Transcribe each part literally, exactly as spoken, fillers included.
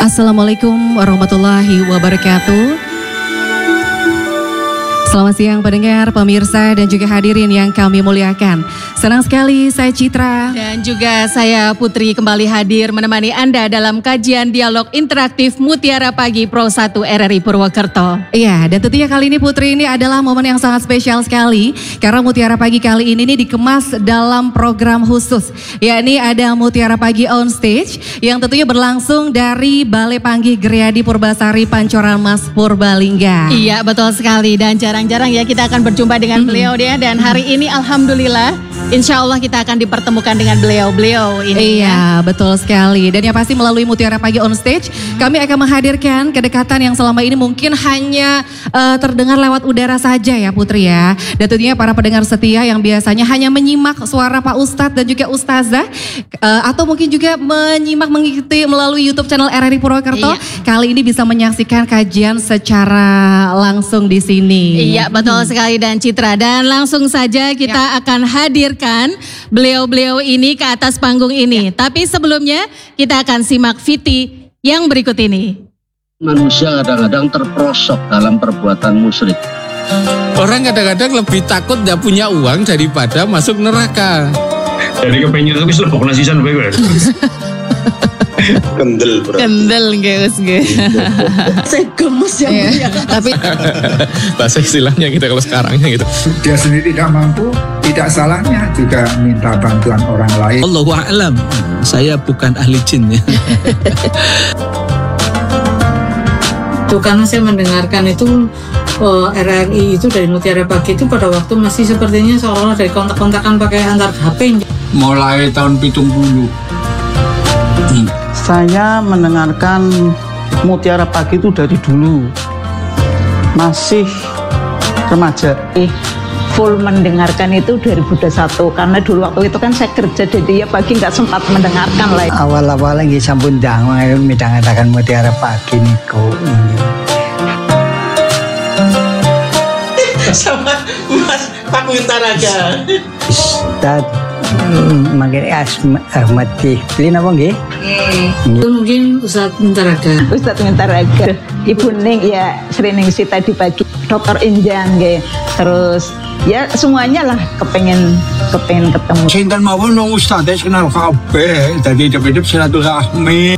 Assalamualaikum warahmatullahi wabarakatuh. Selamat siang pendengar, pemirsa dan juga hadirin yang kami muliakan. Senang sekali saya Citra dan juga saya Putri kembali hadir menemani Anda dalam kajian dialog interaktif Mutiara Pagi Pro satu R R I Purwokerto. Iya, dan tentunya kali ini Putri ini adalah momen yang sangat spesial sekali karena Mutiara Pagi kali ini nih dikemas dalam program khusus, yakni ada Mutiara Pagi on Stage yang tentunya berlangsung dari Balai Panggih Griadi Purbasari Pancoran Mas Purbalingga. Iya, betul sekali, dan jarang-jarang ya kita akan berjumpa dengan mm-hmm. beliau dia, dan hari ini alhamdulillah insya Allah kita akan dipertemukan dengan beliau-beliau ini. Iya, ya. Betul sekali. Dan yang pasti melalui Mutiara Pagi on Stage hmm. kami akan menghadirkan kedekatan yang selama ini mungkin hanya uh, terdengar lewat udara saja ya Putri ya. Dan tentunya para pendengar setia yang biasanya hanya menyimak suara Pak Ustadz dan juga Ustazah uh, atau mungkin juga menyimak mengikuti melalui YouTube channel R R I Purwokerto, iya. kali ini bisa menyaksikan kajian secara langsung di sini. Iya, betul hmm. sekali dan Citra, dan langsung saja kita ya. akan hadirkan beliau-beliau ini ke atas panggung ini. Ya. Tapi sebelumnya kita akan simak V T yang berikut ini. Manusia kadang-kadang terperosok dalam perbuatan musyrik. Orang kadang-kadang lebih takut gak punya uang daripada masuk neraka. Jadi kepengen tapi selebok nasisan bae. Kendel bro. Kendel guys, guys. Saya gemes ya, yeah. ya. Tapi bahasa istilahnya kita kalau sekarangnya gitu. Dia sendiri tidak mampu, tidak salahnya juga minta bantuan orang lain. Allahu a'lam. Saya bukan ahli jin ya. Tuh, karena saya mendengarkan itu oh, R R I itu dari Mutiara Pagi itu pada waktu masih sepertinya seolah-olah dari kontak-kontakan pakai antar H P. Mulai tahun pitung puluh. Hmm. Saya mendengarkan Mutiara Pagi itu dari dulu, masih remaja. Eh, full mendengarkan itu dua ribu dua puluh satu karena dulu waktu itu kan saya kerja jadi ya pagi nggak sempat mendengarkan lah. Awal-awal lagi sampun dang mendengarkan Mutiara Pagi niku. Sama Mas Pak Wintaraga. Ustad manggil Ahmad Kifli napa nggih? Itu mungkin Ustadz Wintaraga. Ustadz Wintaraga. Ibu Ning ya Srining Sita dibagi Dokter Injan nggih. Terus ya semuanya lah kepengen kepengen ketemu. Sinten mawon wong ustaz kenal kabeh dadi hidup-hidup silaturahmi.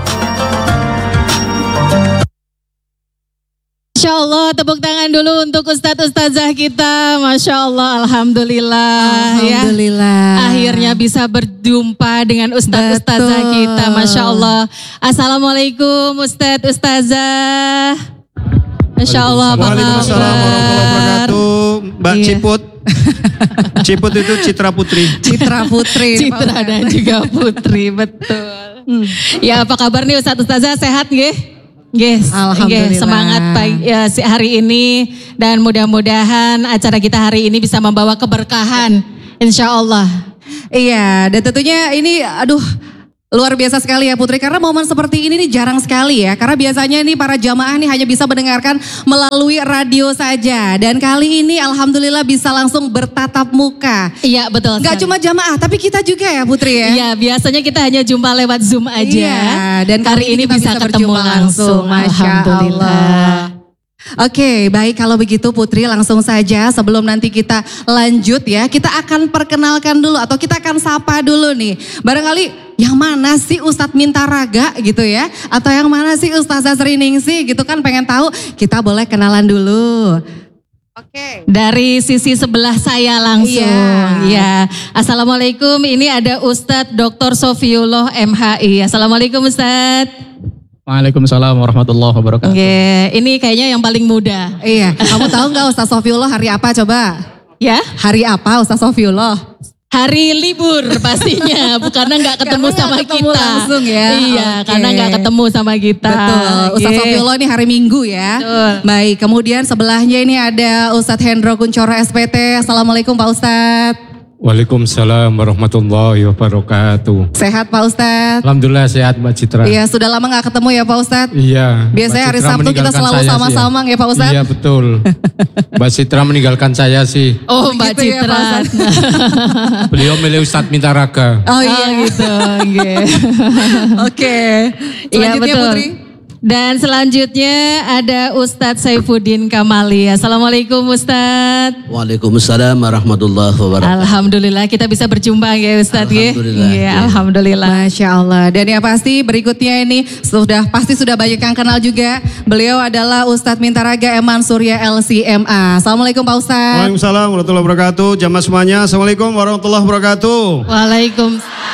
Masya Allah, tepuk tangan dulu untuk Ustadz Ustazah kita. Masya Allah, Alhamdulillah. Alhamdulillah. Ya. Akhirnya bisa berjumpa dengan Ustadz Ustazah kita. Masya Allah. Assalamualaikum Ustadz Ustazah. Masya Allah, apa kabar? Waalaikumsalam warahmatullahi wabarakatuh. Mbak iya. Ciput. Ciput itu Citra Putri. Citra Putri. Citra dan juga Putri, betul. Hmm. Ya, apa kabar nih Ustadz Ustazah, sehat nggih? Yes, alhamdulillah. Okay, semangat pagi, ya, hari ini, dan mudah-mudahan acara kita hari ini bisa membawa keberkahan, insya Allah. Iya, dan tentunya ini, aduh, luar biasa sekali ya Putri, karena momen seperti ini nih jarang sekali ya, karena biasanya nih para jamaah nih hanya bisa mendengarkan melalui radio saja, dan kali ini alhamdulillah bisa langsung bertatap muka. Iya, betul. Gak cuma jamaah, tapi kita juga ya Putri ya. Iya, biasanya kita hanya jumpa lewat Zoom aja. Iya, dan kali, kali ini kita bisa, bisa ketemu langsung. langsung. Masya Alhamdulillah. Oke, okay, baik kalau begitu Putri langsung saja sebelum nanti kita lanjut ya, kita akan perkenalkan dulu atau kita akan sapa dulu nih. Barangkali yang mana sih Ustadz Mintaraga gitu ya, atau yang mana sih Ustazah Sriningsih gitu kan, pengen tahu, kita boleh kenalan dulu. Oke. Okay. Dari sisi sebelah saya langsung. Yeah. Ya. Assalamualaikum, ini ada Ustadz Doktor Sofiullah M H I. Assalamualaikum Ustadz. Waalaikumsalam warahmatullahi wabarakatuh. Oke, ini kayaknya yang paling muda. Iya, kamu tahu nggak Ustadz Sofiullah hari apa coba? Ya? Hari apa Ustadz Sofiullah? Hari libur pastinya, karena nggak ketemu karena sama ketemu kita. Langsung ya. Iya, okay. karena nggak ketemu sama kita. Betul. Okay. Ustadz Sofiullah ini hari Minggu ya. Betul. Baik, kemudian sebelahnya ini ada Ustadz Hendro Kuncoro S P T. Assalamualaikum Pak Ustadz. Waalaikumsalam warahmatullahi wabarakatuh. Sehat Pak Ustadz? Alhamdulillah sehat Mbak Citra. Iya, sudah lama gak ketemu ya Pak Ustadz? Iya. Biasanya hari Sabtu kita selalu sama-sama ya. ya Pak Ustadz? Iya betul. Mbak Citra meninggalkan saya sih. Oh Mbak gitu Citra. Ya, Beliau milih Ustadz Mintaraga. Oh iya gitu. Oke. Iya Selanjutnya betul. Putri. Dan selanjutnya ada Ustadz Saifuddin Kamali. Assalamualaikum Ustadz. Waalaikumsalam warahmatullahi wabarakatuh. Alhamdulillah kita bisa berjumpa ya Ustadz. Alhamdulillah. Ya, Alhamdulillah. Masya Allah. Dan yang pasti berikutnya ini sudah pasti sudah banyak yang kenal juga. Beliau adalah Ustadz Mintaraga Eman Surya L C M A. Assalamualaikum Pak Ustadz. Waalaikumsalam warahmatullahi wabarakatuh. Jamaah semuanya. Assalamualaikum warahmatullahi wabarakatuh. Waalaikumsalam.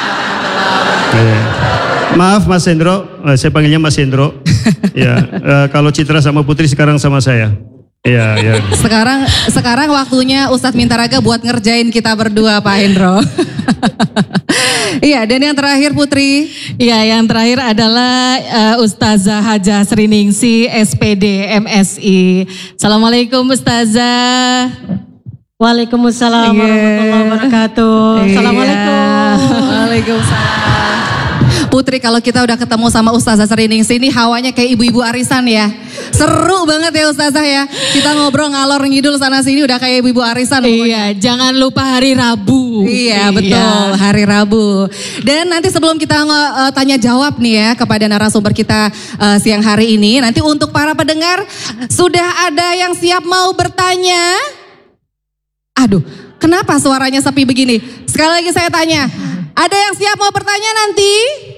Maaf Mas Hendro, saya panggilnya Mas Hendro. Ya, uh, kalau Citra sama Putri sekarang sama saya. Iya, iya. Sekarang sekarang waktunya Ustadz Mintaraga buat ngerjain kita berdua Pak Hendro. Iya, dan yang terakhir Putri. Iya, yang terakhir adalah uh, Ustazah Hajah Sriningsi S P D M S I. Assalamualaikum Ustazah. Waalaikumsalam yeah. warahmatullahi wabarakatuh. Yeah. Assalamualaikum. Waalaikumsalam. Putri, kalau kita udah ketemu sama Ustazah Sriningsi ini hawanya kayak ibu-ibu arisan ya. Seru banget ya Ustazah ya. Kita ngobrol ngalor ngidul sana sini udah kayak ibu-ibu arisan. Iya, jangan lupa hari Rabu. Iya, betul, hari Rabu. Dan nanti sebelum kita uh, tanya jawab nih ya kepada narasumber kita uh, siang hari ini. Nanti untuk para pendengar, sudah ada yang siap mau bertanya? Aduh, kenapa suaranya sepi begini? Sekali lagi saya tanya, ada yang siap mau bertanya nanti?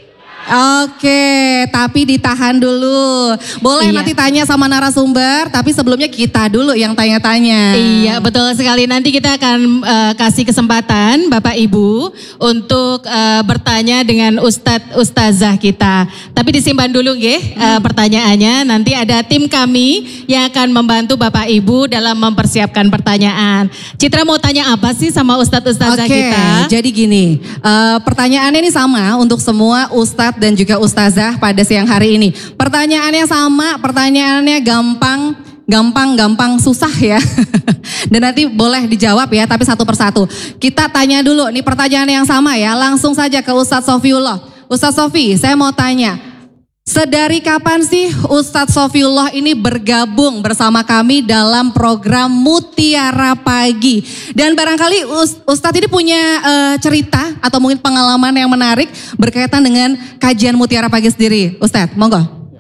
Oke, tapi ditahan dulu. Boleh iya. nanti tanya sama narasumber, tapi sebelumnya kita dulu yang tanya-tanya. Iya, betul sekali. Nanti kita akan uh, kasih kesempatan Bapak Ibu untuk uh, bertanya dengan Ustadz Ustazah kita. Tapi disimpan dulu nggih uh, pertanyaannya. Nanti ada tim kami yang akan membantu Bapak Ibu dalam mempersiapkan pertanyaan. Citra mau tanya apa sih sama Ustadz Ustazah Oke, kita? jadi gini, uh, pertanyaannya ini sama untuk semua Ustadz dan juga Ustazah pada siang hari ini. Pertanyaannya sama, pertanyaannya gampang, gampang, gampang susah ya. Dan nanti boleh dijawab ya, tapi satu persatu. Kita tanya dulu, nih pertanyaan yang sama ya, langsung saja ke Ustadz Sofiullah. Ustadz Sofi, saya mau tanya, sedari kapan sih Ustadz Sofiullah ini bergabung bersama kami dalam program Mutiara Pagi? Dan barangkali Ustadz ini punya uh, cerita atau mungkin pengalaman yang menarik berkaitan dengan kajian Mutiara Pagi sendiri. Ustadz, monggo.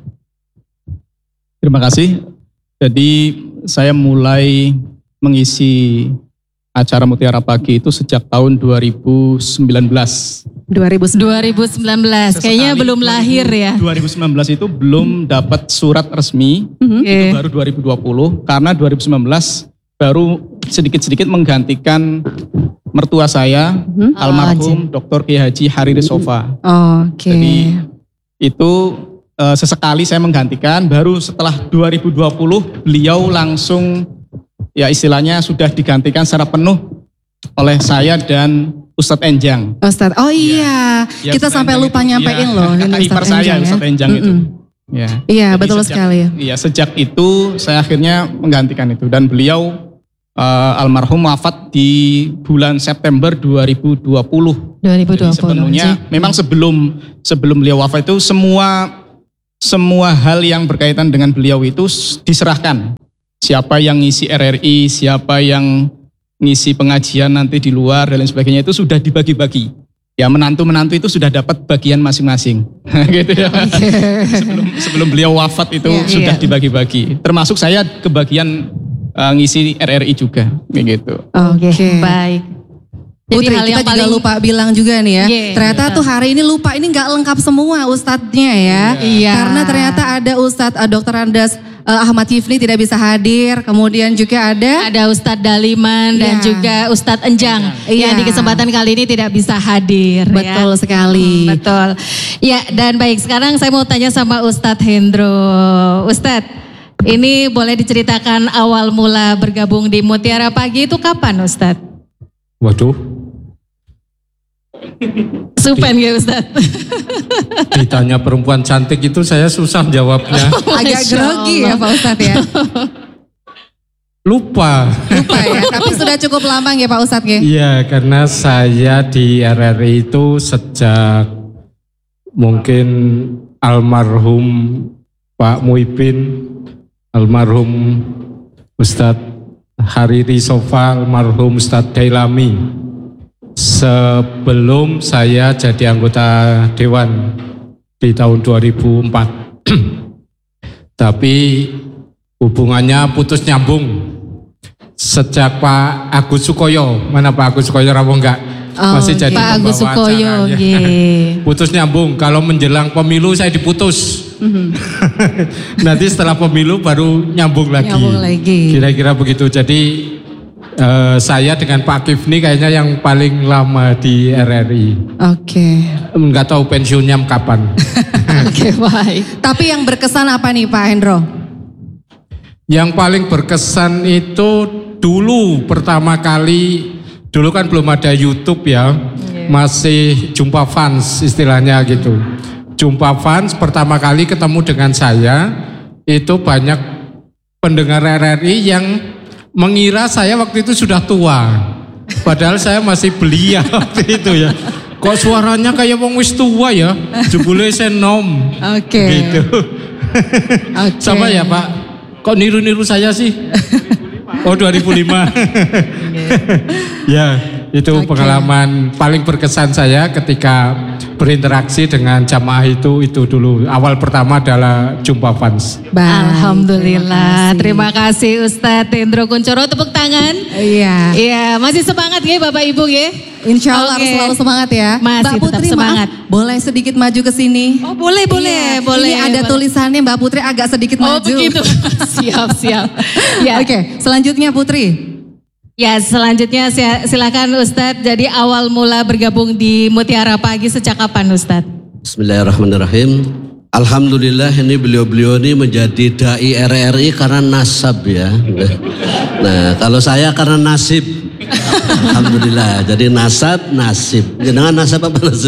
Terima kasih. Jadi saya mulai mengisi acara Mutiara Pagi itu sejak tahun dua ribu sembilan belas. dua ribu sembilan belas, kayaknya belum lahir ya. dua ribu sembilan belas itu belum dapat surat resmi, mm-hmm. itu yeah. baru dua ribu dua puluh. Karena dua ribu sembilan belas baru sedikit-sedikit menggantikan mertua saya, mm-hmm. almarhum oh, Doktor Kiai Haji Hariri Sofa. Oh, Oke. Okay. Jadi itu uh, sesekali saya menggantikan, baru setelah dua ribu dua puluh beliau langsung ya istilahnya sudah digantikan secara penuh oleh saya dan Ustadz Enjang. Ustadz, oh iya, ya, kita sampai lupa itu, nyampein ya, loh. Kakak ipar saya, ya? Ustadz Enjang mm -mm. itu. Ya. Iya, jadi betul sejak, sekali. Iya, sejak itu saya akhirnya menggantikan itu. Dan beliau uh, almarhum wafat di bulan September dua ribu dua puluh. dua ribu dua puluh. Jadi sepenuhnya, hmm. memang sebelum sebelum beliau wafat itu semua semua hal yang berkaitan dengan beliau itu diserahkan. Siapa yang ngisi R R I, siapa yang ngisi pengajian nanti di luar dan lain sebagainya itu sudah dibagi-bagi. Ya menantu-menantu itu sudah dapat bagian masing-masing. Gitu ya. Okay. Sebelum sebelum beliau wafat itu yeah, sudah yeah. dibagi-bagi. Termasuk saya kebagian uh, ngisi R R I juga, kayak gitu. Oke, okay. Baik. Putri, Jadi hal kita yang juga paling... lupa bilang juga nih ya, yeah, ternyata yeah. tuh hari ini lupa, ini nggak lengkap semua ustadznya ya. Yeah. Karena ternyata ada Ustadz uh, doktor Andes uh, Ahmad Yifni tidak bisa hadir, kemudian juga ada ada Ustadz Daliman yeah. dan juga Ustadz Enjang yeah. yang di kesempatan kali ini tidak bisa hadir. Betul ya. sekali. Hmm, betul. Ya, dan baik, sekarang saya mau tanya sama Ustadz Hendro. Ustadz, ini boleh diceritakan awal mula bergabung di Mutiara Pagi itu kapan Ustadz? Waduh. Supen ya Ustadz. Ditanya perempuan cantik itu saya susah jawabnya. Agak grogi ya Pak Ustadz ya. Lupa. Lupa ya, tapi sudah cukup lama ya Pak Ustadz ya? Iya, karena saya di R R I itu sejak mungkin almarhum Pak Muhyiddin, almarhum Ustadz Hariri Sofa, almarhum Ustadz Dailami. Sebelum saya jadi anggota Dewan di tahun dua ribu empat. Tapi hubungannya putus nyambung. Sejak Pak Agus Sukoyo, mana Pak Agus Sukoyo Rawo enggak? Oh, masih jadi Pak Agus pembawa Sukoyo, acaranya. nggih. Putus nyambung, kalau menjelang pemilu saya diputus. Mhm. Nanti setelah pemilu baru nyambung lagi. Nyambung lagi. Kira-kira begitu. Jadi eh, saya dengan Pak Kifni kayaknya yang paling lama di R R I. Oke. Enggak tahu pensiunnya kapan. Oke, baik. Tapi yang berkesan apa nih Pak Hendro? Yang paling berkesan itu dulu pertama kali, dulu kan belum ada YouTube ya, masih jumpa fans istilahnya gitu. Jumpa fans pertama kali ketemu dengan saya, itu banyak pendengar R R I yang mengira saya waktu itu sudah tua. Padahal saya masih belia waktu itu ya. Kok suaranya kayak wong wis tua ya, jebule senom. Oke. Gitu. Oke. Sama ya Pak? Kok niru-niru saya sih? Oh dua ribu lima. Ya, itu Okay. pengalaman paling berkesan saya ketika berinteraksi dengan jamaah itu itu dulu. Awal pertama adalah jumpa fans. Alhamdulillah. Terima kasih Ustadz Hendro Kuncoro, tepuk tangan. Iya. Iya, masih semangat ya Bapak Ibu ya? Insya Allah Oke. harus selalu semangat ya. Masih Mbak tetap Putri semangat. maaf, boleh sedikit maju ke sini? Oh boleh, boleh, Iya, boleh. Ini ada boleh. tulisannya Mbak Putri agak sedikit Oh maju. begitu. Siap, siap. Ya. Oke, selanjutnya Putri. Ya, selanjutnya sia- silakan Ustadz. Jadi awal mula bergabung di Mutiara Pagi sejak kapan Ustadz? Bismillahirrahmanirrahim. Alhamdulillah ini beliau-beliau ini menjadi dai R R I karena nasab ya. Nah kalau saya karena nasib. Alhamdulillah. Jadi nasab nasib. Jangan nasab apa nasib?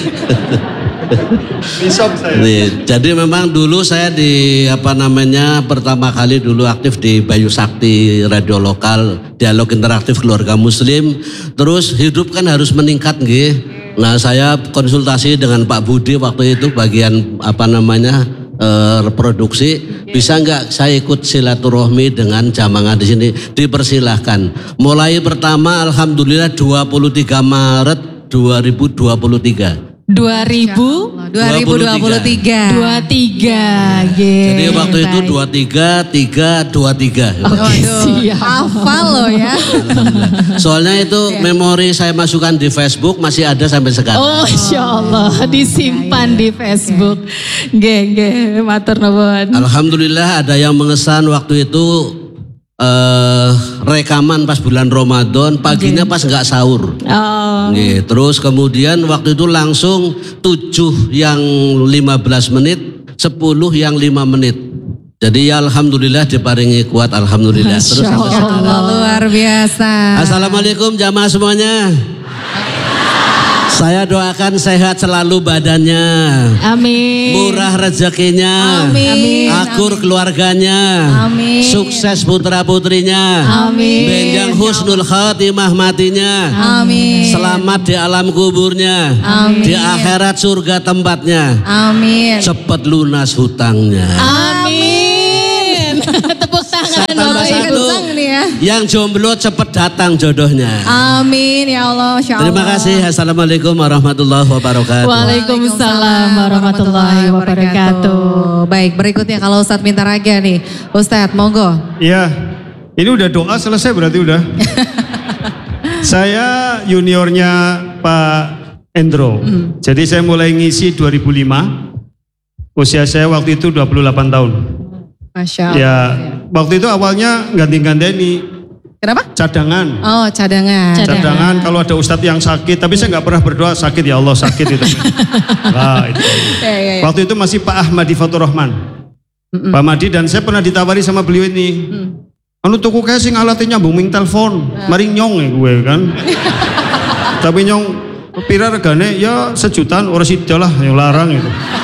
Nih, jadi memang dulu saya di apa namanya pertama kali dulu aktif di Bayu Sakti radio lokal, dialog interaktif keluarga muslim. Terus hidup kan harus meningkat nggih. Nah, saya konsultasi dengan Pak Budi waktu itu bagian apa namanya eh, reproduksi, bisa nggak saya ikut silaturahmi dengan jamaah di sini? Dipersilahkan. Mulai pertama alhamdulillah dua puluh tiga Maret dua ribu dua puluh tiga. dua ribu dua ribu dua puluh tiga. dua puluh tiga. Jadi waktu itu dua puluh tiga, tiga, dua puluh tiga. Oke, siap. Hafal loh ya. Soalnya itu memori saya masukkan di Facebook masih ada sampai sekarang. Oh, Insya Allah disimpan di Facebook. Geng, geng, matur nuwun. Alhamdulillah ada yang mengesan waktu itu eh, rekaman pas bulan Ramadan, paginya pas nggak sahur. Oh. Nih, terus kemudian waktu itu langsung tujuh yang lima belas menit, sepuluh yang lima menit. Jadi ya alhamdulillah diparingi kuat, alhamdulillah. Terus sampai sekarang. Luar biasa. Assalamualaikum jamaah semuanya. Saya doakan sehat selalu badannya. Amin. Murah rezekinya. Amin. Akur keluarganya. Amin. Sukses putra putrinya. Amin. Benjang husnul khatimah matinya. Amin. Selamat di alam kuburnya. Amin. Di akhirat surga tempatnya. Amin. Cepat lunas hutangnya. Amin. Tepuk tangan Tambah Bapak Ibu. satu. Nih ya. Yang jomblo cepat datang jodohnya. Amin ya Allah. Insya Allah. Terima kasih. Assalamualaikum warahmatullahi wabarakatuh. Waalaikumsalam warahmatullahi wabarakatuh. Baik, berikutnya kalau Ustadz minta raga nih. Ustadz, monggo. Iya, ini udah doa selesai berarti udah. Saya juniornya Pak Hendro. Jadi saya mulai ngisi dua ribu lima. Usia saya waktu itu dua puluh delapan tahun. Masya Allah. Ya, waktu itu awalnya ganti-ganti Kenapa? cadangan. Oh, cadangan. Cadangan kalau ada ustadz yang sakit, tapi saya nggak pernah berdoa sakit ya Allah sakit itu. Nah, itu. Ya, ya, ya. Waktu itu masih Pak Ahmadi Fatur Rahman. Pak Ahmadi dan saya pernah ditawari sama beliau ini. Anu tuku kayak sing alatnya nyambung telepon, mari nyong ya gue kan. Tapi nyong pira regane ya sejutaan orang sido lah yang larang itu.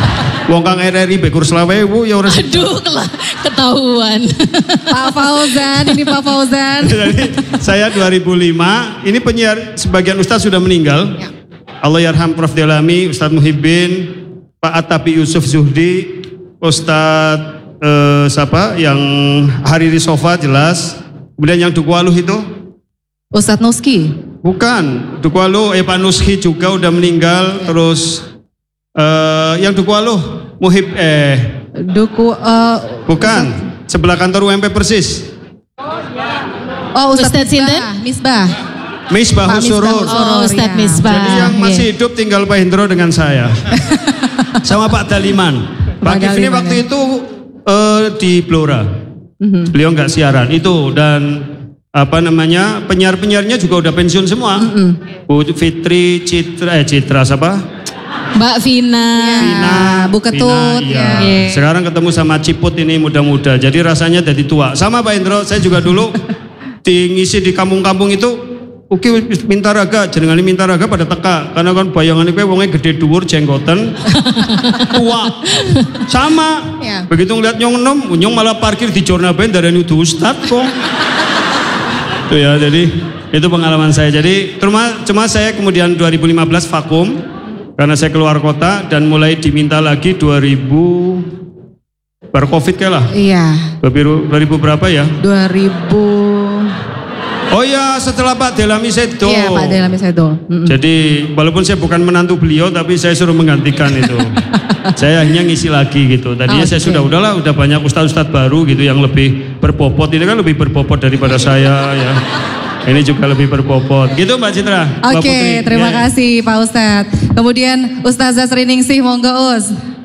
Wong kang R R I bekur selawewu ya ora. Aduh, ketahuan. Pak Fauzan, ini Pak Fauzan. Jadi saya dua ribu lima, ini penyiar sebagian ustaz sudah meninggal. Ya. Allah yarham Prof Delami, Ustadz Muhibbin, Pak Atapi Yusuf Zuhdi, Ustadz eh, siapa yang Hariri Sofa jelas. Kemudian yang Dukwaluh itu Ustadz Nuski. Bukan, Dukwaluh, eh Pak Nuski juga udah meninggal. Ya. Terus Uh, yang Dukwaluh, Muhib eh Duku uh, bukan Ustaz. Sebelah kantor U M P persis. Oh Ustadz Misbah. Misbah. Misbah Surur. Oh Ustadz Misbah. Jadi yang masih yeah. hidup tinggal Pak Hendro dengan saya. Sama Pak Daliman. Pak Kif ini waktu itu uh, di Blora. Mm-hmm. Beliau nggak siaran itu dan apa namanya penyiar-penyiarnya juga udah pensiun semua. Mm-hmm. Bu Fitri, Citra, eh Citra siapa? Mbak Vina, Vina Bu Ketut, Vina, iya. ya. Sekarang ketemu sama Ciput ini muda-muda, jadi rasanya jadi tua. Sama Pak Indro, saya juga dulu di ngisi di kampung-kampung itu, oke minta raga, jenengan minta raga pada teka, karena kan bayangan itu wongnya gede dhuwur jenggoten, tua, sama. Ya. Begitu ngeliat nyong enom, nyong malah parkir di Jornaben dari nudu Ustad kok. Tuh ya, jadi itu pengalaman saya. Jadi cuma, cuma saya kemudian dua ribu lima belas vakum. Karena saya keluar kota dan mulai diminta lagi dua ribu baru Covid kayak lah. Iya. dua ribu berapa ya? dua ribu. Oh ya, setelah Pak Delami Sedo. Iya, Pak Delami Sedo. Mm-mm. Jadi walaupun saya bukan menantu beliau tapi saya suruh menggantikan itu. Saya hanya ngisi lagi gitu. Tadinya okay. saya sudah udahlah udah banyak ustaz-ustaz baru gitu yang lebih berbobot. Ini kan lebih berbobot daripada saya ya. Ini juga lebih berbobot. Gitu Mbak Citra. Oke, okay, terima ya. kasih Pak Ustadz. Kemudian Ustazah Sriningsih, monggo Us.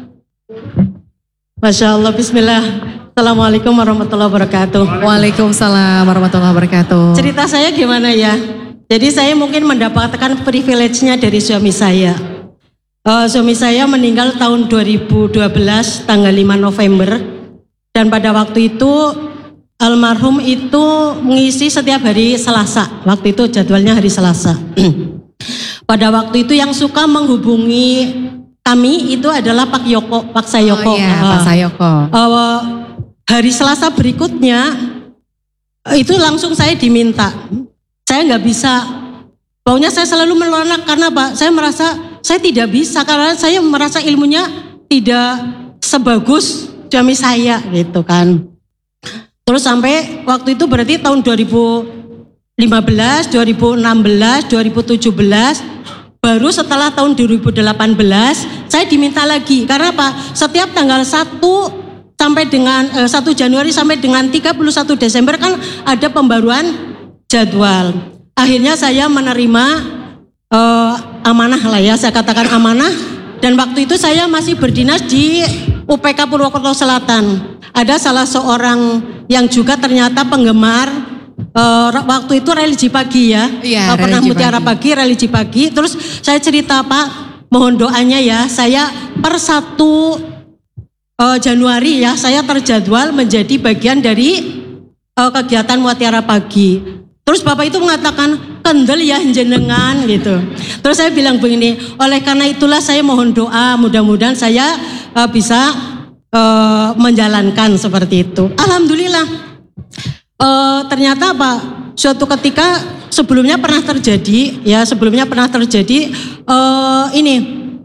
Masya Allah, Bismillah. Assalamualaikum warahmatullahi wabarakatuh. Waalaikumsalam warahmatullahi wabarakatuh. Cerita saya gimana ya? Jadi saya mungkin mendapatkan privilege-nya dari suami saya. Uh, suami saya meninggal tahun dua ribu dua belas tanggal lima November. Dan pada waktu itu almarhum itu mengisi setiap hari Selasa. Waktu itu jadwalnya hari Selasa. Pada waktu itu yang suka menghubungi kami itu adalah Pak Yoko, Pak Sayoko. Oh iya, uh, Pak Sayoko. Uh, hari Selasa berikutnya itu langsung saya diminta. Saya nggak bisa. Pokoknya saya selalu menolak karena Pak, saya merasa saya tidak bisa karena saya merasa ilmunya tidak sebagus suami saya gitu kan. Terus sampai waktu itu berarti tahun dua ribu lima belas, dua ribu enam belas, dua ribu tujuh belas, baru setelah tahun dua ribu delapan belas saya diminta lagi. Karena apa? Setiap tanggal satu sampai dengan eh, satu Januari sampai dengan tiga puluh satu Desember kan ada pembaruan jadwal. Akhirnya saya menerima eh, amanah lah ya, saya katakan amanah. Dan waktu itu saya masih berdinas di U P K Purwokerto Selatan. Ada salah seorang yang juga ternyata penggemar uh, waktu itu religi pagi ya, ya uh, pernah mutiara pagi. pagi, religi pagi. Terus saya cerita Pak, mohon doanya ya, saya per satu uh, Januari ya, saya terjadwal menjadi bagian dari uh, kegiatan mutiara pagi. Terus Bapak itu mengatakan, kendel ya jenengan gitu. Terus saya bilang begini, oleh karena itulah saya mohon doa, mudah-mudahan saya uh, bisa Uh, menjalankan seperti itu. Alhamdulillah uh, ternyata apa suatu ketika sebelumnya pernah terjadi ya sebelumnya pernah terjadi uh, ini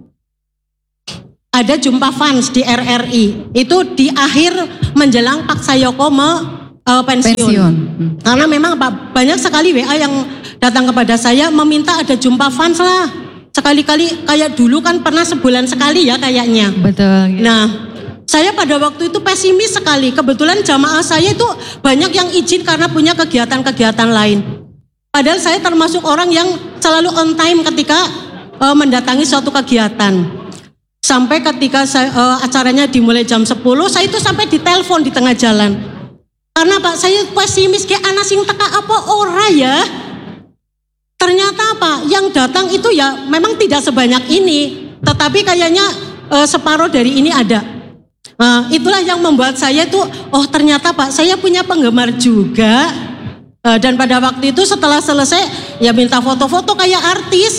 ada jumpa fans di R R I itu di akhir menjelang Pak Sayoko me, uh, pensiun. pensiun karena memang Pak, banyak sekali W A yang datang kepada saya meminta ada jumpa fans lah sekali-kali kayak dulu kan pernah sebulan sekali ya kayaknya. Betul. Gitu. Nah saya pada waktu itu pesimis sekali. Kebetulan jamaah saya itu banyak yang izin karena punya kegiatan-kegiatan lain. Padahal saya termasuk orang yang selalu on time ketika uh, mendatangi suatu kegiatan. Sampai ketika saya, uh, acaranya dimulai jam sepuluh, saya itu sampai ditelepon di tengah jalan. Karena Pak, saya pesimis kayak anak sing teka apa ora ya. Ternyata apa? Yang datang itu ya memang tidak sebanyak ini. Tetapi kayaknya uh, separuh dari ini ada. Nah, itulah yang membuat saya tuh, oh ternyata Pak, saya punya penggemar juga. E, dan pada waktu itu setelah selesai, ya minta foto-foto kayak artis.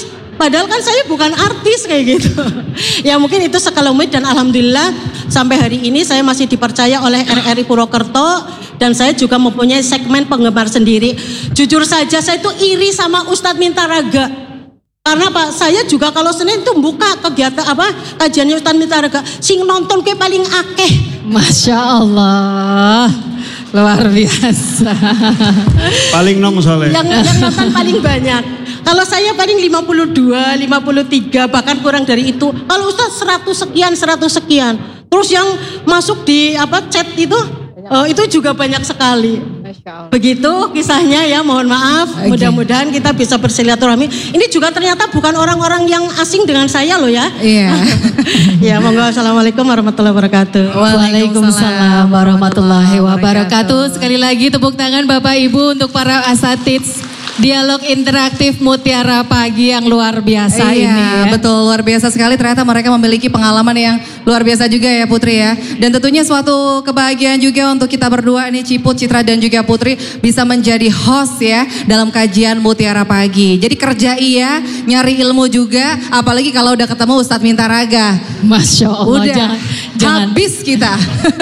padahal kan saya bukan artis kayak gitu. Ya mungkin itu sekelumit dan alhamdulillah sampai hari ini saya masih dipercaya oleh R R I Purwokerto dan saya juga mempunyai segmen penggemar sendiri. Jujur saja saya itu iri sama Ustadz Mintaraga. Karena Pak, saya juga kalau Senin itu buka kegiatan apa kajiannya Ustadz Mintaraga, sing nonton ke paling akeh. Masya Allah, luar biasa. Paling nom soalnya. Yang, yang nonton paling banyak. Kalau saya paling lima puluh dua, lima puluh tiga, bahkan kurang dari itu. Kalau Ustadz seratus sekian, seratus sekian. Terus yang masuk di apa chat itu, oh, itu juga banyak sekali. Begitu kisahnya ya, mohon maaf. Okay. Mudah-mudahan kita bisa bersilaturahmi. Ini juga ternyata bukan orang-orang yang asing dengan saya loh ya. Iya. Ya, monggo. Assalamualaikum warahmatullahi wabarakatuh. Waalaikumsalam warahmatullahi wabarakatuh. Sekali lagi tepuk tangan Bapak Ibu untuk para asatidz dialog interaktif Mutiara Pagi yang luar biasa iya, ini ya. Betul, luar biasa sekali. Ternyata mereka memiliki pengalaman yang luar biasa juga ya Putri ya. Dan tentunya suatu kebahagiaan juga untuk kita berdua ini Ciput, Citra dan juga Putri bisa menjadi host ya dalam kajian Mutiara Pagi. Jadi kerja iya, nyari ilmu juga, apalagi kalau udah ketemu Ustadz Mintaraga. Masya Allah, udah jangan, jangan. habis kita.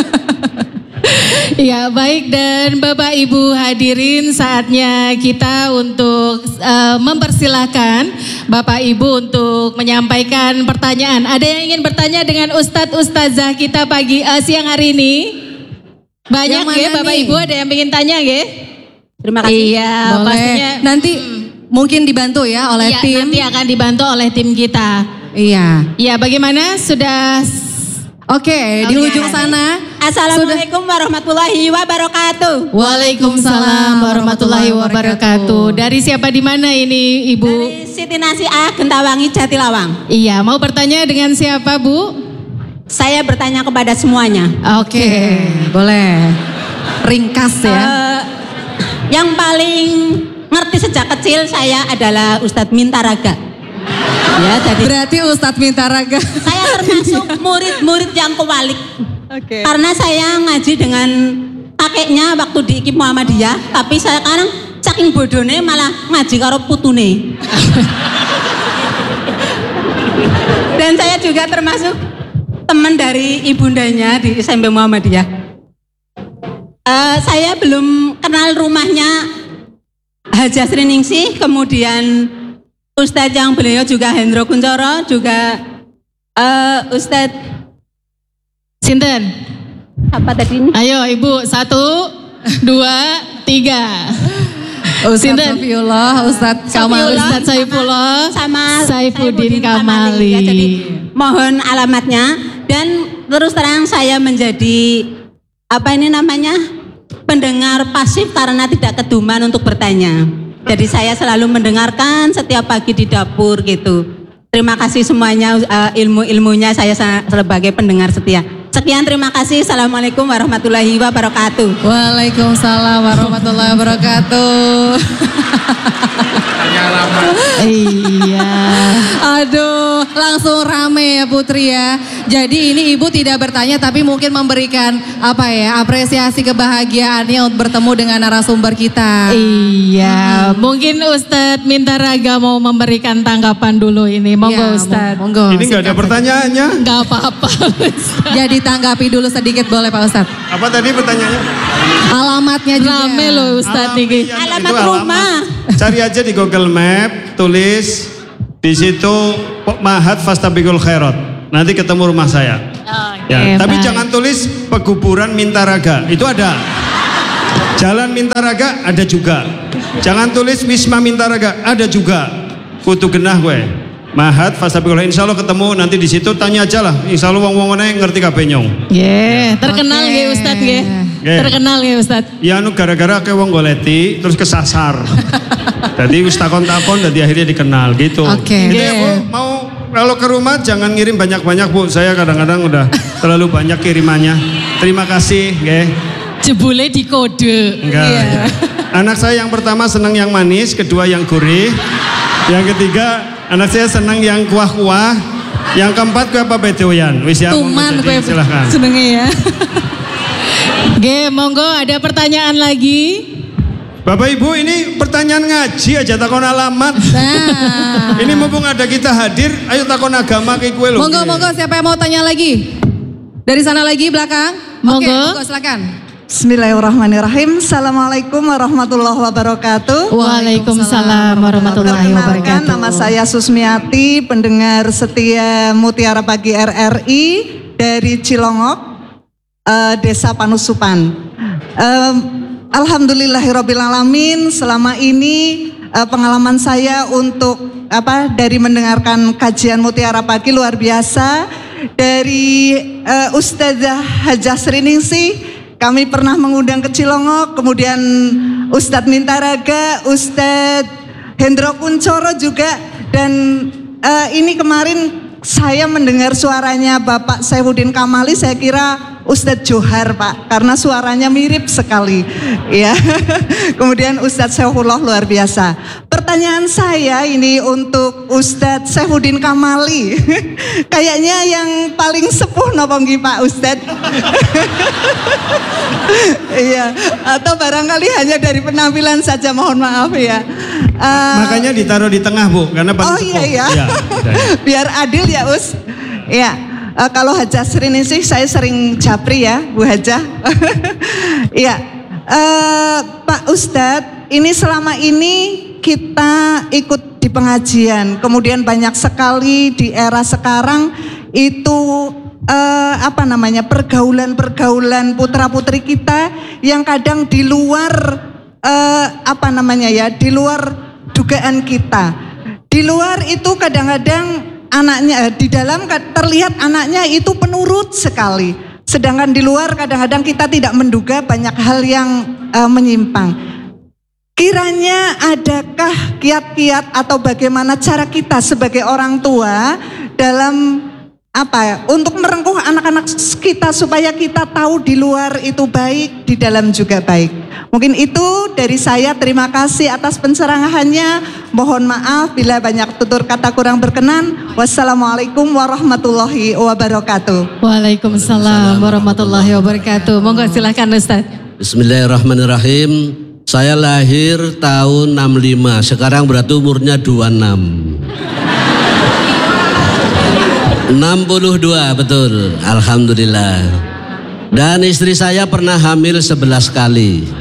Ya baik, dan Bapak Ibu hadirin, saatnya kita untuk uh, mempersilahkan Bapak Ibu untuk menyampaikan pertanyaan. Ada yang ingin bertanya dengan Ustadz Ustazah kita pagi uh, siang hari ini? Banyak ya Bapak nih? Ibu, ada yang ingin tanya ya? Terima kasih. Iya, boleh. pastinya. Nanti mungkin dibantu ya oleh iya, tim. Nanti akan dibantu oleh tim kita. Iya. Iya, bagaimana? Sudah. Oke, okay, di ujung sana. Assalamualaikum warahmatullahi wabarakatuh. Waalaikumsalam warahmatullahi wabarakatuh. Dari siapa di mana ini Ibu? Dari Siti Nasiah, Gentawangi, Jatilawang. Iya, mau bertanya dengan siapa Bu? Saya bertanya kepada semuanya. Oke, okay. Boleh. Ringkas ya. Uh, yang paling ngerti sejak kecil saya adalah Ustadz Mintaraga. Ya, jadi berarti Ustadz Mintaraga. Saya termasuk murid-murid yang kuwalik. Okay. Karena saya ngaji dengan kakeknya waktu di I K I M Muhammadiyah, tapi saya sekarang saking bodohnya malah ngaji karo putune. Dan saya juga termasuk teman dari ibundanya di S M P Muhammadiyah. Uh, saya belum kenal rumahnya Hajah Sriningsih, kemudian Ustadz yang beliau juga Hendro Kuncoro, juga uh, Ustadz Sinten? Apa tadi ini? Ayo Ibu, satu, dua, tiga. Ustadz Safiullah, Ustadz Kamal, Ustadz Saifullah, sama Saifuddin Kamali. Ya, jadi mohon alamatnya. Dan terus terang saya menjadi apa ini namanya pendengar pasif karena tidak keduman untuk bertanya. Jadi saya selalu mendengarkan setiap pagi di dapur gitu. Terima kasih semuanya, uh, ilmu-ilmunya saya sebagai pendengar setia. Sekian, terima kasih. Assalamualaikum warahmatullahi wabarakatuh. Waalaikumsalam warahmatullahi wabarakatuh. Iya. Aduh, langsung rame ya Putri ya. Jadi ini Ibu tidak bertanya tapi mungkin memberikan apa ya, apresiasi kebahagiaannya untuk bertemu dengan narasumber kita. Iya, mungkin Ustadz Mintaraga mau memberikan tanggapan dulu ini. Monggo ya, Ustadz. Monggo. Ini nggak ada pertanyaannya. Nggak apa-apa. Jadi tanggapi dulu sedikit boleh Pak Ustadz. Apa tadi pertanyaannya? Alamatnya juga. Rame loh Ustadz ini. Alamat rumah. Cari aja di Google Map, tulis di situ Mahat Fastabiqul Khairat. Nanti ketemu rumah saya. Oh, ya, okay, tapi baik. jangan tulis Peguburan Mintaraga. Itu ada. Jalan Mintaraga ada juga. Jangan tulis Wisma Mintaraga, ada juga. Kutu genah gue. Mahat Fastabiqul Khairat. Insya Allah ketemu nanti di situ, tanya aja lah. Insya Allah wong-wongnya ngerti kabeh nyong. Yeah, terkenal okay. ya Ustadz ya. Okay. Terkenal ya Ustadz. Ya anu gara-gara ke wong goleti terus kesasar. Jadi wis takon-takon jadi akhirnya dikenal gitu. Oke. Okay. Gitu ya, Bu. Mau kalau ke rumah jangan ngirim banyak-banyak Bu. Saya kadang-kadang udah terlalu banyak kirimannya. Terima kasih, nggih. Jebule di kode. Enggak. Yeah. Anak saya yang pertama senang yang manis, kedua yang gurih. Yang ketiga anak saya senang yang kuah-kuah. Yang keempat gue apa bedoyan? Wis ya. Tuman gue silahkan. Senengnya ya. Oke, monggo ada pertanyaan lagi. Bapak Ibu, ini pertanyaan ngaji aja takon alamat. Nah. Ini mumpung ada kita hadir, ayo takon agama ke kue loh. Monggo, monggo, siapa yang mau tanya lagi? Dari sana lagi belakang. Monggo. Oke, monggo silakan. Bismillahirrahmanirrahim. Assalamualaikum warahmatullahi wabarakatuh. Waalaikumsalam warahmatullahi wabarakatuh. Nama saya Susmiati, pendengar setia Mutiara Pagi R R I dari Cilongok, uh, Desa Panusupan. Uh, Alhamdulillahirobbilalamin. Selama ini uh, pengalaman saya untuk apa dari mendengarkan kajian Mutiara Pagi luar biasa dari uh, Ustazah Hajah Sriningsih. Kami pernah mengundang ke Cilongok, kemudian Ustadz Mintaraga, Ustadz Hendro Kuncoro juga, dan uh, ini kemarin saya mendengar suaranya Bapak Saifuddin Kamali, saya kira Ustadz Johar Pak, karena suaranya mirip sekali. Ya. Kemudian Ustadz Saifullah luar biasa. Pertanyaan saya ini untuk Ustadz Saifuddin Kamali. Kayaknya yang paling sepuh nopo nggih Pak Ustadz? Iya, atau barangkali hanya dari penampilan saja, mohon maaf ya. Uh, Makanya ditaruh di tengah Bu, karena paling oh sepuh. iya iya, Ya, biar adil ya Us. Ya, uh, kalau Hajah Sriningsih saya sering japri ya Bu Hajah. Iya, uh, Pak Ustadz, ini selama ini kita ikut di pengajian, kemudian banyak sekali di era sekarang itu Uh, apa namanya pergaulan-pergaulan putra-putri kita yang kadang di luar uh, apa namanya ya di luar dugaan kita. Di luar itu kadang-kadang anaknya, di dalam terlihat anaknya itu penurut sekali, sedangkan di luar kadang-kadang kita tidak menduga banyak hal yang uh, menyimpang. Kiranya adakah kiat-kiat atau bagaimana cara kita sebagai orang tua dalam apa ya, untuk merengkuh anak-anak kita supaya kita tahu di luar itu baik, di dalam juga baik. Mungkin itu dari saya, terima kasih atas pencerahannya. Mohon maaf bila banyak tutur kata kurang berkenan. Wassalamualaikum warahmatullahi wabarakatuh. Waalaikumsalam warahmatullahi wabarakatuh. Monggo silakan Ustaz. Bismillahirrahmanirrahim. Saya lahir tahun enam puluh lima, sekarang berarti umurnya dua puluh enam. enam puluh dua betul, alhamdulillah. Dan istri saya pernah hamil sebelas kali.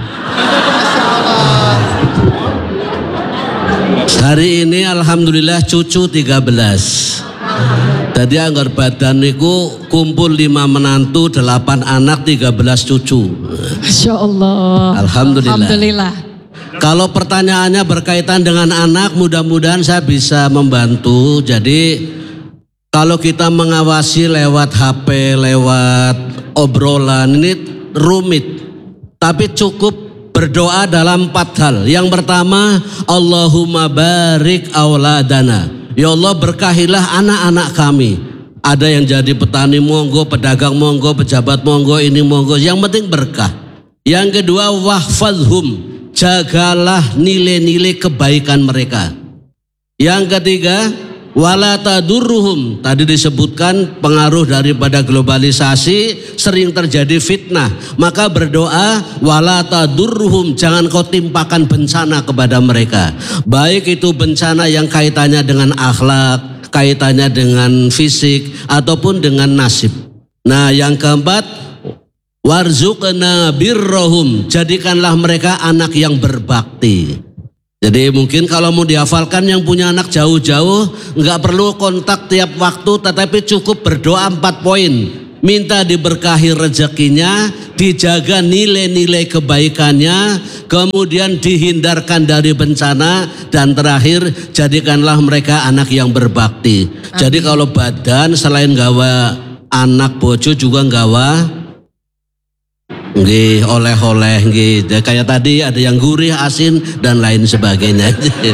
Hari ini alhamdulillah cucu tiga belas. Jadi anggar badan niku kumpul lima menantu, delapan anak, tiga belas cucu. Masya Allah. Alhamdulillah. Alhamdulillah. Kalau pertanyaannya berkaitan dengan anak, mudah-mudahan saya bisa membantu. Jadi kalau kita mengawasi lewat H P, lewat obrolan, ini rumit. Tapi cukup berdoa dalam empat hal. Yang pertama, Allahumma barik auladana. Ya Allah, berkahilah anak-anak kami. Ada yang jadi petani monggo, pedagang monggo, pejabat monggo, ini monggo. Yang penting berkah. Yang kedua, wahfadhum. Jagalah nilai-nilai kebaikan mereka. Yang ketiga, wala tadurruhum. Tadi disebutkan pengaruh daripada globalisasi sering terjadi fitnah, maka berdoa wala tadurruhum, jangan kau timpakan bencana kepada mereka, baik itu bencana yang kaitannya dengan akhlak, kaitannya dengan fisik ataupun dengan nasib. Nah, yang keempat, warzuqna birrohum, jadikanlah mereka anak yang berbakti. Jadi mungkin kalau mau dihafalkan yang punya anak jauh-jauh, nggak perlu kontak tiap waktu, tetapi cukup berdoa empat poin. Minta diberkahi rezekinya, dijaga nilai-nilai kebaikannya, kemudian dihindarkan dari bencana, dan terakhir jadikanlah mereka anak yang berbakti. Amin. Jadi kalau badan selain gawa anak bojo juga gawa nggih, oleh-oleh nggih. Kayak tadi ada yang gurih, asin dan lain sebagainya.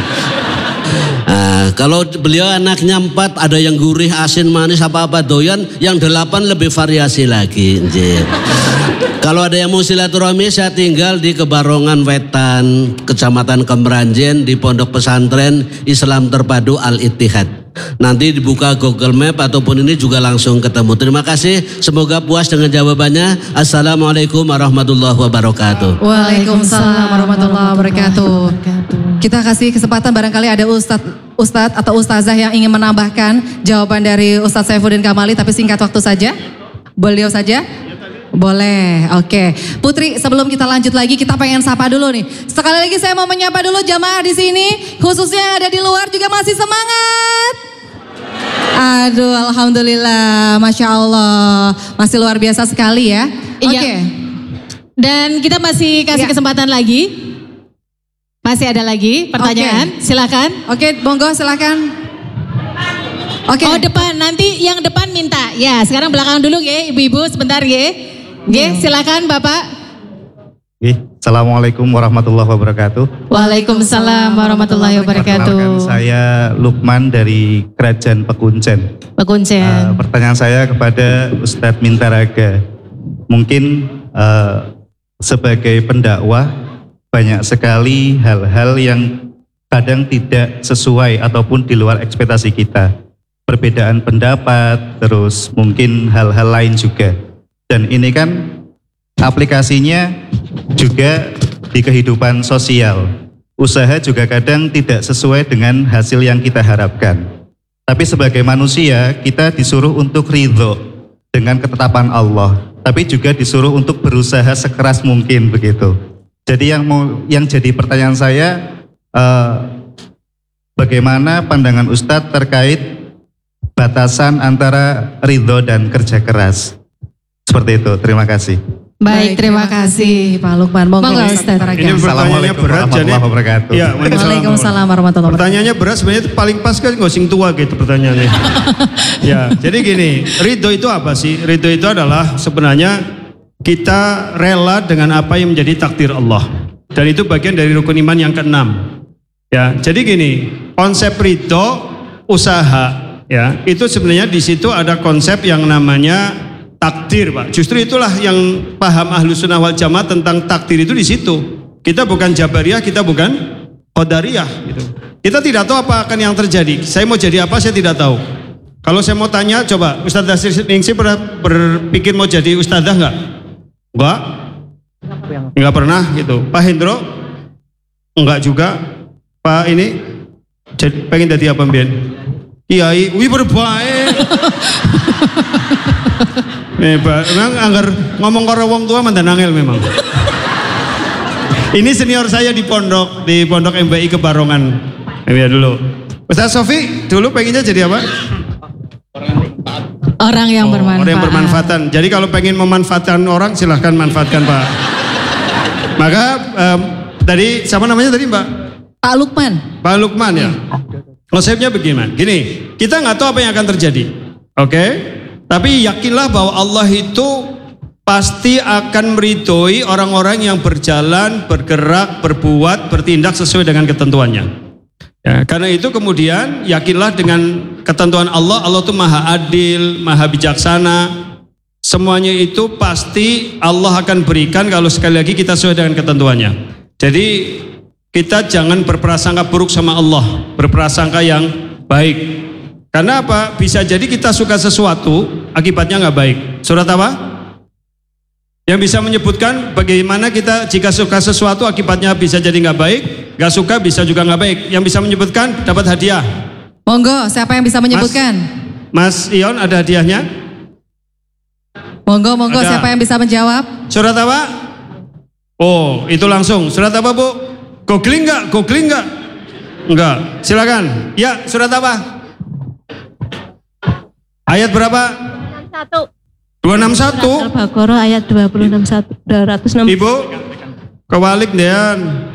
Nah, kalau beliau anaknya empat, ada yang gurih, asin, manis, apa-apa doyan, yang delapan lebih variasi lagi. Kalau ada yang mau silaturahmi, saya tinggal di Kebarongan Wetan, Kecamatan Kemeranjen, di Pondok Pesantren Islam Terpadu Al Ittihad. Nanti dibuka Google Map ataupun ini juga langsung ketemu. Terima kasih. Semoga puas dengan jawabannya. Assalamualaikum warahmatullahi wabarakatuh. Waalaikumsalam warahmatullahi wabarakatuh. Kita kasih kesempatan barangkali ada Ustadz Ustadz atau Ustazah yang ingin menambahkan jawaban dari Ustadz Saifuddin Kamali, tapi singkat waktu saja. Beliau saja? Boleh, oke. Putri, sebelum kita lanjut lagi, kita pengen sapa dulu nih. Sekali lagi saya mau menyapa dulu jamaah di sini, khususnya yang ada di luar juga masih semangat. Aduh, alhamdulillah, masya Allah, masih luar biasa sekali ya. Iya. Oke. Dan kita masih kasih Ya. kesempatan lagi. Masih ada lagi pertanyaan, Oke. silakan. Oke, monggo silakan. Oke. Oh depan, nanti yang depan minta. Ya, sekarang belakang dulu ya, ibu-ibu sebentar ya. Ya, silakan Bapak. Assalamualaikum warahmatullahi wabarakatuh. Waalaikumsalam warahmatullahi Perkenalkan, wabarakatuh. saya Lukman dari Kerajaan Pekuncen. Pekuncen. Uh, pertanyaan saya kepada Ustadz Mintaraga. Mungkin uh, sebagai pendakwah banyak sekali hal-hal yang kadang tidak sesuai ataupun di luar ekspektasi kita. Perbedaan pendapat, terus mungkin hal-hal lain juga. Dan ini kan aplikasinya juga di kehidupan sosial. Usaha juga kadang tidak sesuai dengan hasil yang kita harapkan. Tapi sebagai manusia kita disuruh untuk ridho dengan ketetapan Allah. Tapi juga disuruh untuk berusaha sekeras mungkin begitu. Jadi yang mau yang jadi pertanyaan saya, eh, bagaimana pandangan Ustadz terkait batasan antara ridho dan kerja keras? Seperti itu. Terima kasih. Baik, terima kasih Pak Lukman. Monggo Monggo, Ustaz. Ini pertanyaannya berat jadi. Ya, Waalaikumsalam warahmatullahi wabarakatuh. Pertanyaannya berat sebenarnya paling pas kan nggak sing tua gitu pertanyaannya. Ya, jadi gini, ridho itu apa sih? Ridho itu adalah sebenarnya kita rela dengan apa yang menjadi takdir Allah. Dan itu bagian dari rukun iman yang keenam. Ya, jadi gini, konsep ridho usaha, ya, itu sebenarnya di situ ada konsep yang namanya takdir, Pak. Justru itulah yang paham Ahlus Sunnah wal Jamaah tentang takdir itu di situ. Kita bukan Jabariyah, kita bukan Qadariyah gitu. Kita tidak tahu apa akan yang terjadi. Saya mau jadi apa saya tidak tahu. Kalau saya mau tanya, coba Ustadz Dasir Ningsi pernah berpikir mau jadi ustadzah enggak? Enggak? Enggak pernah gitu. Pak Hendro? Enggak juga. Pak ini jadi, pengen jadi apa Mbien? Kiai, wih berbaik. Memang anggar ngomong karo wong tua mantan angel memang. Ini senior saya di pondok, di pondok M B I Kebarongan. Ya dulu. Ustaz Sofi dulu pengennya jadi apa? Orang yang bermanfaat. Orang yang bermanfaatan. Jadi kalau pengen memanfaatkan orang silahkan manfaatkan Pak. Maka um, tadi siapa namanya tadi Mbak? Pak Lukman. Pak Lukman ya. Konsepnya bagaimana? Gini, kita nggak tahu apa yang akan terjadi. Oke? Okay? Tapi yakinlah bahwa Allah itu pasti akan meridhoi orang-orang yang berjalan, bergerak, berbuat, bertindak sesuai dengan ketentuannya. Ya, karena itu kemudian yakinlah dengan ketentuan Allah, Allah itu maha adil, maha bijaksana. Semuanya itu pasti Allah akan berikan kalau sekali lagi kita sesuai dengan ketentuannya. Jadi kita jangan berprasangka buruk sama Allah, berprasangka yang baik. Karena apa? Bisa jadi kita suka sesuatu, akibatnya nggak baik. Surat apa? Yang bisa menyebutkan bagaimana kita jika suka sesuatu akibatnya bisa jadi nggak baik, nggak suka bisa juga nggak baik. Yang bisa menyebutkan dapat hadiah. Monggo, siapa yang bisa menyebutkan? Mas, Mas Ion ada hadiahnya? Monggo, monggo, Ada. siapa yang bisa menjawab? Surat apa? Oh, itu langsung. Surat apa Bu? Googling nggak? Googling nggak? Enggak. Silakan. Ya, surat apa? Ayat berapa? Satu. dua enam satu. Al-Baqarah ayat dua puluh enam satu dua ratus enam. Ibu, kewalik Dean.